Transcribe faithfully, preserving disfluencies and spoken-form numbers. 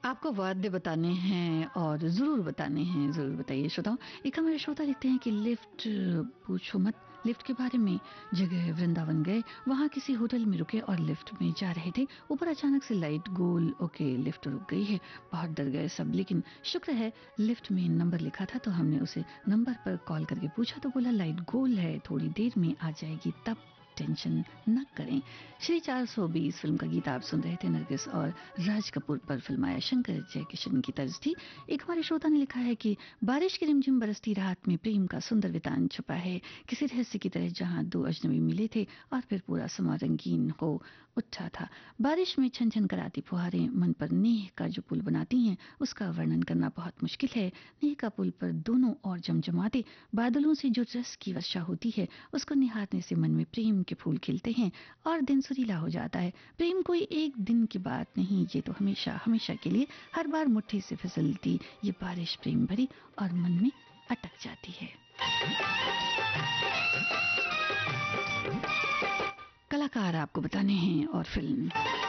आपको वाद्य बताने हैं और ज़रूर बताने हैं, ज़रूर बताइए श्रोताओं। एक हमारे श्रोता लिखते हैं कि लिफ्ट पूछो मत, लिफ्ट के बारे में। जगह वृंदावन गए, वहाँ किसी होटल में रुके और लिफ्ट में जा रहे थे। ऊपर अचानक से लाइट गोल, ओके लिफ्ट रुक गई है। बहुत डर गए सब, लेकिन शुक्र है लिफ्ट में नंबर लिखा था तो हमने उसे नंबर पर कॉल करके पूछा तो बोला लाइट गोल है, थोड़ी देर में आ जाएगी, तब टेंशन न करें। श्री चार सौ बीस फिल्म का गीत आप सुन रहे थे। नरगिस और राज कपूर पर फिल्माया, शंकर जयकिशन की तर्ज थी। एक हमारे श्रोता ने लिखा है कि बारिश की रिमझिम बरसती रात में प्रेम का सुंदर वितान छुपा है, किसी रहस्य की तरह जहां दो अजनबी मिले थे और फिर पूरा समा रंगीन हो उठा था। बारिश में छन छन कराती फुहारें मन पर नेह का जो पुल बनाती हैं, उसका वर्णन करना बहुत मुश्किल है। नेह का पुल पर दोनों और जमजमाते बादलों से जो रस की वर्षा होती है, उसको निहारने से मन में प्रेम के फूल खिलते हैं और दिन सुरीला हो जाता है। प्रेम कोई एक दिन की बात नहीं, ये तो हमेशा हमेशा के लिए, हर बार मुट्ठी से फिसलती ये बारिश प्रेम भरी और मन में अटक जाती है। कलाकार आपको बताने हैं और फिल्म